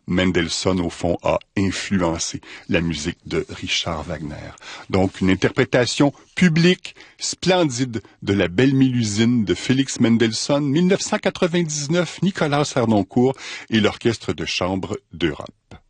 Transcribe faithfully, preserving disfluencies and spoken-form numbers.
Mendelssohn, au fond, a influencé la musique de Richard Wagner. Donc, une interprétation publique, splendide, de la Belle Mélusine de Félix Mendelssohn, mille neuf cent quatre-vingt-dix-neuf, Nicolas Harnoncourt et l'Orchestre de chambre d'Europe.